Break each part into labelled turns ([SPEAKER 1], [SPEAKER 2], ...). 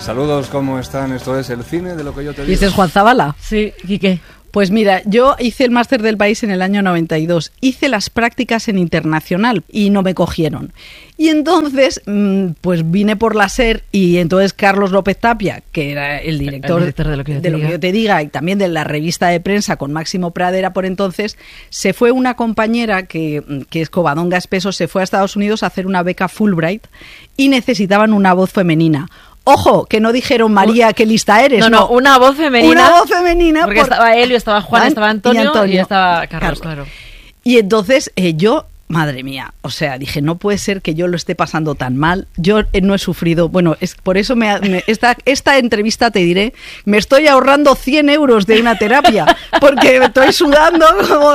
[SPEAKER 1] Saludos, ¿cómo están? Esto es El Cine de lo que yo te digo.
[SPEAKER 2] ¿Y este es Juan Zabala?
[SPEAKER 3] Sí, ¿y qué?
[SPEAKER 2] Pues mira, yo hice el máster del país en el año 92, hice las prácticas en Internacional y no me cogieron. Y entonces, pues vine por la SER y entonces Carlos López Tapia, que era el director
[SPEAKER 3] de lo que
[SPEAKER 2] yo te diga y también de la revista de prensa con Máximo Pradera por entonces, se fue una compañera que es Covadonga Espeso, se fue a Estados Unidos a hacer una beca Fulbright y necesitaban una voz femenina. Ojo, que no dijeron María, qué lista eres.
[SPEAKER 3] No, una voz femenina.
[SPEAKER 2] Una voz femenina.
[SPEAKER 3] Porque estaba Helio, estaba Juan, estaba Antonio y estaba Carlos, claro.
[SPEAKER 2] Y entonces yo, madre mía, o sea, dije, no puede ser que yo lo esté pasando tan mal. Yo no he sufrido, bueno, es por eso esta entrevista te diré, me estoy ahorrando 100 euros de una terapia, porque me estoy sudando como...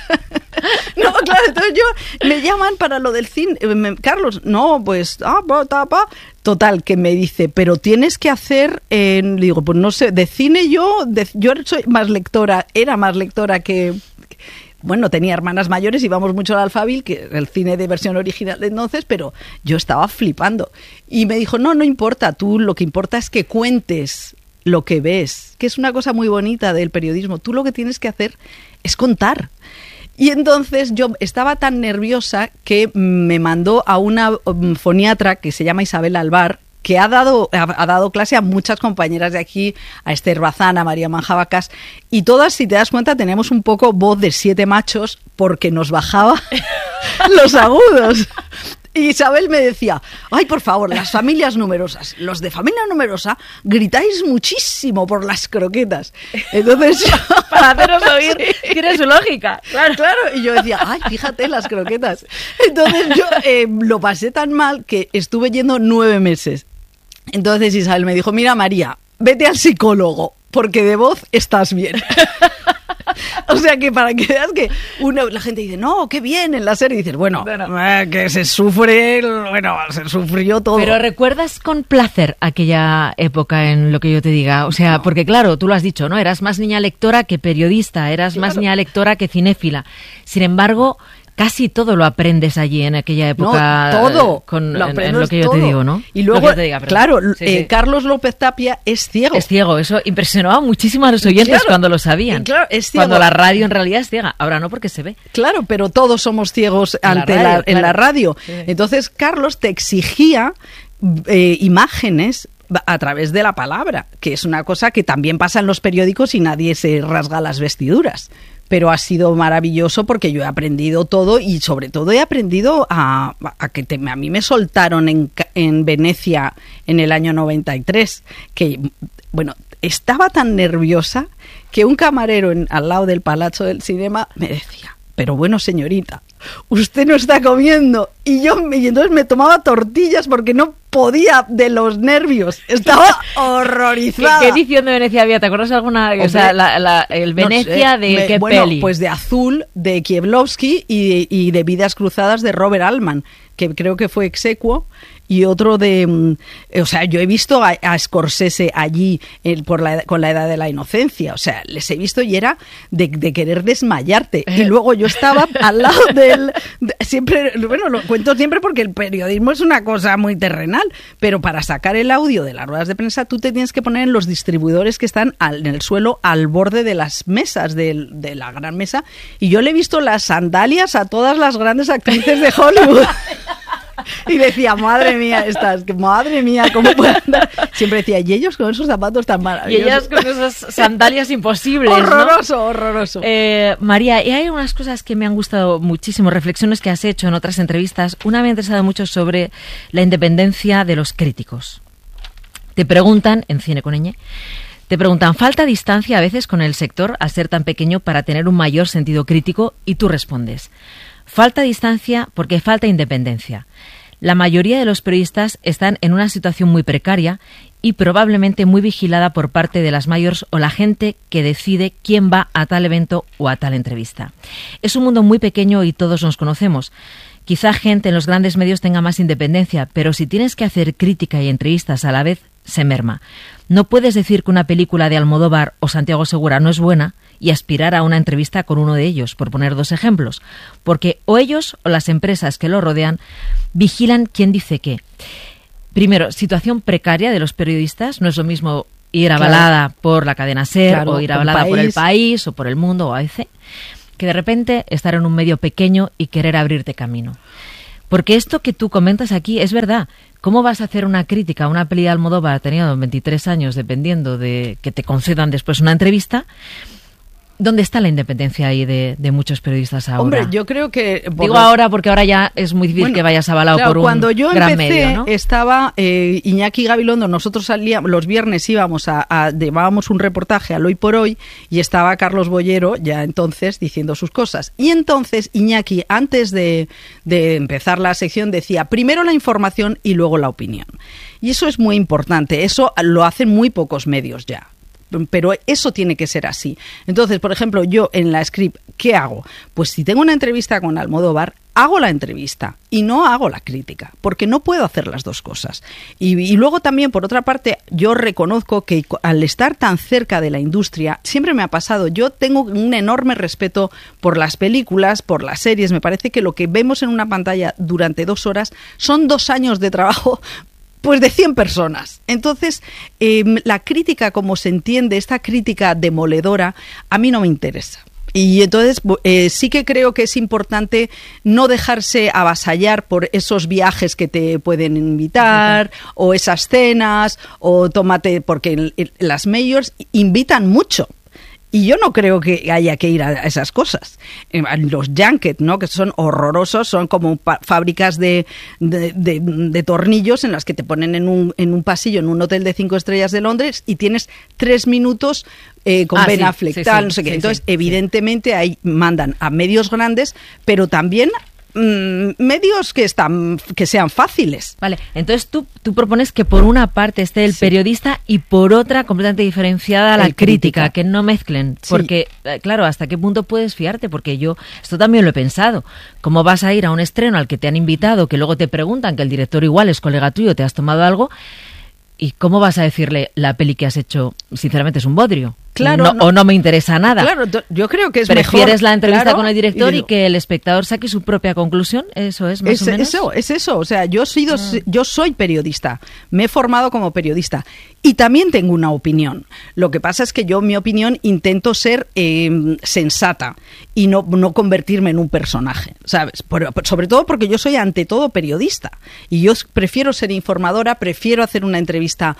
[SPEAKER 2] No, claro, entonces me llaman para lo del cine. Carlos, no, pues, total, que me dice, pero tienes que hacer, digo, pues no sé, de cine yo soy más lectora, era más lectora que... Bueno, tenía hermanas mayores, íbamos mucho al Alphaville, que era el cine de versión original de entonces, pero yo estaba flipando. Y me dijo, no importa, tú lo que importa es que cuentes lo que ves, que es una cosa muy bonita del periodismo. Tú lo que tienes que hacer es contar. Y entonces yo estaba tan nerviosa que me mandó a una foniatra que se llama Isabel Alvar, que ha dado clase a muchas compañeras de aquí, a Esther Bazán, a María Manjabacas, y todas, si te das cuenta, tenemos un poco voz de 7 machos porque nos bajaba los agudos. Y Isabel me decía, ay, por favor, las familias numerosas, los de familia numerosa, gritáis muchísimo por las croquetas. Entonces,
[SPEAKER 3] para haceros oír, sí. Tiene su lógica.
[SPEAKER 2] Claro, y yo decía, ay, fíjate las croquetas. Entonces yo lo pasé tan mal que estuve yendo 9 meses. Entonces Isabel me dijo, mira, María, vete al psicólogo, porque de voz estás bien. O sea que para que veas que la gente dice, no, qué bien en la serie, y dices, bueno, que se sufrió todo.
[SPEAKER 3] Pero ¿recuerdas con placer aquella época en lo que yo te diga? O sea, porque claro, tú lo has dicho, ¿no? Eras más niña lectora que periodista, eras más niña lectora que cinéfila. Sin embargo, casi todo lo aprendes allí en aquella época.
[SPEAKER 2] No, todo.
[SPEAKER 3] En lo que yo te digo, ¿no?
[SPEAKER 2] Y luego, claro,
[SPEAKER 3] sí.
[SPEAKER 2] Carlos López Tapia es ciego.
[SPEAKER 3] Es ciego, eso impresionaba muchísimo a los oyentes cuando lo sabían.
[SPEAKER 2] Claro, es ciego.
[SPEAKER 3] Cuando la radio en realidad es ciega. Ahora no, porque se ve.
[SPEAKER 2] Claro, pero todos somos ciegos en la radio. Sí. Entonces, Carlos te exigía imágenes a través de la palabra, que es una cosa que también pasa en los periódicos y nadie se rasga las vestiduras. Pero ha sido maravilloso porque yo he aprendido todo y sobre todo he aprendido a que a mí me soltaron en Venecia en el año 93, que, bueno, estaba tan nerviosa que un camarero al lado del Palazzo del Cinema me decía, pero bueno, señorita, usted no está comiendo. Y entonces me tomaba tortillas porque no podía de los nervios. Estaba horrorizada.
[SPEAKER 3] ¿Qué edición de Venecia había? ¿Te acuerdas alguna? Hombre, o sea, el Venecia no sé, de qué peli.
[SPEAKER 2] Pues de Azul, de Kieślowski y de Vidas Cruzadas de Robert Altman, que creo que fue exequo. Y otro o sea, yo he visto a Scorsese allí con la edad de la inocencia, o sea, les he visto y era de querer desmayarte. Y luego yo estaba al lado siempre, bueno, lo cuento siempre porque el periodismo es una cosa muy terrenal, pero para sacar el audio de las ruedas de prensa tú te tienes que poner en los distribuidores que están en el suelo al borde de las mesas, de la gran mesa, y yo le he visto las sandalias a todas las grandes actrices de Hollywood. Y decía, madre mía, ¿cómo pueden andar? Siempre decía, y ellos con esos zapatos tan maravillosos.
[SPEAKER 3] Y ellas con esas sandalias imposibles,
[SPEAKER 2] horroroso,
[SPEAKER 3] ¿no?
[SPEAKER 2] Horroroso.
[SPEAKER 3] María, y hay unas cosas que me han gustado muchísimo, reflexiones que has hecho en otras entrevistas. Una me ha interesado mucho sobre la independencia de los críticos. Te preguntan, en Cine con ñ, ¿falta distancia a veces con el sector al ser tan pequeño para tener un mayor sentido crítico? Y tú respondes, falta distancia porque falta independencia. La mayoría de los periodistas están en una situación muy precaria y probablemente muy vigilada por parte de las mayors o la gente que decide quién va a tal evento o a tal entrevista. Es un mundo muy pequeño y todos nos conocemos. Quizá gente en los grandes medios tenga más independencia, pero si tienes que hacer crítica y entrevistas a la vez, se merma. No puedes decir que una película de Almodóvar o Santiago Segura no es buena y aspirar a una entrevista con uno de ellos, por poner 2 ejemplos, porque o ellos o las empresas que lo rodean vigilan quién dice qué. primero, situación precaria de los periodistas. No es lo mismo ir avalada por la cadena SER o ir avalada por El País o por El Mundo o ABC, que de repente estar en un medio pequeño y querer abrirte camino. Porque esto que tú comentas aquí es verdad. ¿Cómo vas a hacer una crítica a una peli de Almodóvar teniendo 23 años, dependiendo de que te concedan después una entrevista? ¿Dónde está la independencia ahí de muchos periodistas ahora?
[SPEAKER 2] Hombre, yo creo que...
[SPEAKER 3] Digo ahora porque ahora ya es muy difícil que vayas avalado por un
[SPEAKER 2] cuando yo
[SPEAKER 3] gran
[SPEAKER 2] empecé,
[SPEAKER 3] medio, ¿no?
[SPEAKER 2] Estaba Iñaki Gabilondo, nosotros salíamos, los viernes íbamos llevábamos un reportaje al Hoy por Hoy y estaba Carlos Bollero ya entonces diciendo sus cosas. Y entonces Iñaki, antes de empezar la sección, decía primero la información y luego la opinión. Y eso es muy importante, eso lo hacen muy pocos medios ya. Pero eso tiene que ser así. Entonces, por ejemplo, yo en la Script, ¿qué hago? Pues si tengo una entrevista con Almodóvar, hago la entrevista y no hago la crítica, porque no puedo hacer las dos cosas. Y luego también, por otra parte, yo reconozco que al estar tan cerca de la industria, siempre me ha pasado, yo tengo un enorme respeto por las películas, por las series. Me parece que lo que vemos en una pantalla durante 2 horas son 2 años de trabajo pues de 100 personas. Entonces, la crítica, como se entiende, esta crítica demoledora, a mí no me interesa. Y entonces sí que creo que es importante no dejarse avasallar por esos viajes que te pueden invitar, o esas cenas, o tómate, porque las majors invitan mucho. Y yo no creo que haya que ir a esas cosas. Los junkets, ¿no?, que son horrorosos, son como fábricas de tornillos en las que te ponen en un pasillo en un hotel de 5 estrellas de Londres y tienes 3 minutos con Ben Affleck, no sé qué. Entonces, evidentemente, ahí mandan a medios grandes, pero también medios que sean fáciles.
[SPEAKER 3] Vale, entonces tú propones que por una parte esté el periodista y por otra completamente diferenciada la crítica, que no mezclen, porque claro, ¿hasta qué punto puedes fiarte? Porque yo esto también lo he pensado. ¿Cómo vas a ir a un estreno al que te han invitado, que luego te preguntan que el director igual es colega tuyo, te has tomado algo? ¿Y cómo vas a decirle la peli que has hecho, sinceramente, es un bodrio?
[SPEAKER 2] Claro,
[SPEAKER 3] o no me interesa nada.
[SPEAKER 2] Claro, yo creo que es
[SPEAKER 3] ¿Prefieres
[SPEAKER 2] mejor,
[SPEAKER 3] la entrevista
[SPEAKER 2] claro,
[SPEAKER 3] con el director y que el espectador saque su propia conclusión? ¿Eso es más o menos?
[SPEAKER 2] Es eso. O sea, yo soy periodista. Me he formado como periodista. Y también tengo una opinión. Lo que pasa es que yo, mi opinión, intento ser sensata y no convertirme en un personaje, ¿sabes? Sobre todo porque yo soy ante todo periodista. Y yo prefiero ser informadora, prefiero hacer una entrevista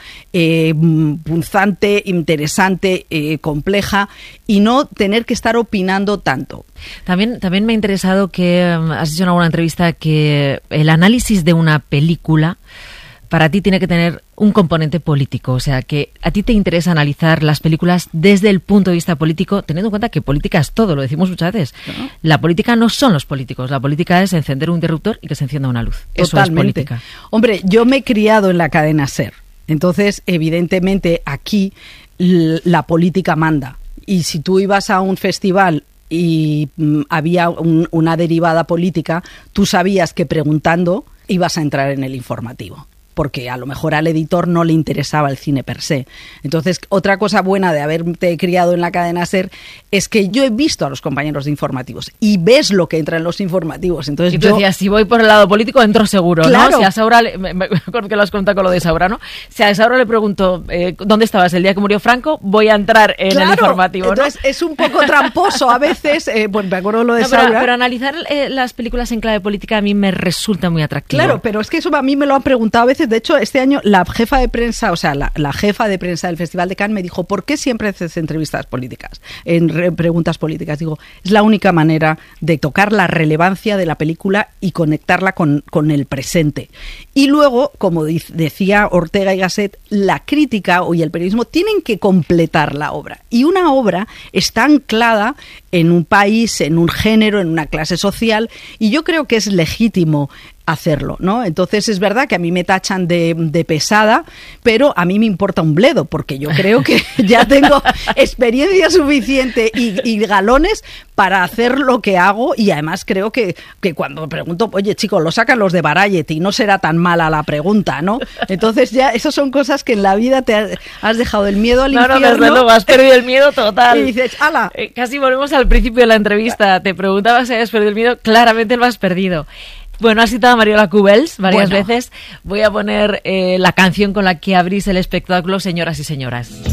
[SPEAKER 2] punzante, interesante, compleja, y no tener que estar opinando tanto.
[SPEAKER 3] También me ha interesado que has dicho en alguna entrevista que el análisis de una película para ti tiene que tener un componente político, o sea, que a ti te interesa analizar las películas desde el punto de vista político, teniendo en cuenta que política es todo, lo decimos muchas veces. ¿No? La política no son los políticos, la política es encender un interruptor y que se encienda una luz.
[SPEAKER 2] Totalmente.
[SPEAKER 3] Eso es política.
[SPEAKER 2] Hombre, yo me he criado en la cadena SER, entonces, evidentemente, aquí la política manda. Y si tú ibas a un festival y había una derivada política, tú sabías que preguntando ibas a entrar en el informativo, porque a lo mejor al editor no le interesaba el cine per se. Entonces, otra cosa buena de haberte criado en la cadena SER es que yo he visto a los compañeros de informativos y ves lo que entra en los informativos. Entonces,
[SPEAKER 3] y tú decías, si voy por el lado político, entro seguro,
[SPEAKER 2] claro.
[SPEAKER 3] ¿no? Si a Saura, me acuerdo que lo has contado con lo de Saura, ¿no? Si a Saura le pregunto, ¿dónde estabas el día que murió Franco? Voy a entrar en el informativo, ¿no?
[SPEAKER 2] Entonces, es un poco tramposo a veces, me acuerdo lo de Saura.
[SPEAKER 3] Pero analizar las películas en clave política a mí me resulta muy atractivo.
[SPEAKER 2] Claro, pero es que eso a mí me lo han preguntado a veces. De hecho, este año la jefa de prensa, o sea, la jefa de prensa del Festival de Cannes me dijo, ¿por qué siempre haces entrevistas políticas, preguntas políticas? Digo, es la única manera de tocar la relevancia de la película y conectarla con el presente. Y luego, como decía Ortega y Gasset, la crítica y el periodismo tienen que completar la obra. Y una obra está anclada en un país, en un género, en una clase social, y yo creo que es legítimo hacerlo, ¿no? Entonces es verdad que a mí me tachan de pesada, pero a mí me importa un bledo, porque yo creo que ya tengo experiencia suficiente y galones para hacer lo que hago, y además creo que cuando pregunto, oye chicos, lo sacan los de Variety, no será tan mala la pregunta, ¿no? Entonces ya esas son cosas que en la vida te has dejado el miedo al infierno.
[SPEAKER 3] No, desde luego, has perdido el miedo total.
[SPEAKER 2] Y dices, ¡hala!
[SPEAKER 3] Casi volvemos al principio de la entrevista, te preguntaba si habías perdido el miedo, claramente lo has perdido. Bueno, has citado a Mariola Cubels varias
[SPEAKER 2] Bueno.
[SPEAKER 3] veces. Voy a poner la canción con la que abrís el espectáculo, Señoras y Señoras.